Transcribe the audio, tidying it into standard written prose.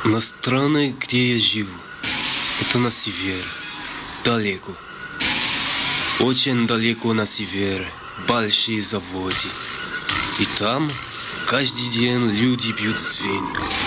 На стране, где я живу, это на север, далеко. Очень далеко на север, большие заводы. И там каждый день люди бьют свиней.